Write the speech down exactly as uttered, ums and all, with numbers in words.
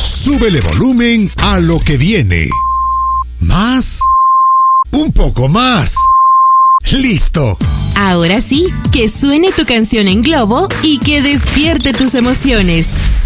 Súbele volumen a lo que viene. ¿Más? Un poco más. ¡Listo! Ahora sí, que suene tu canción en globo y que despierte tus emociones.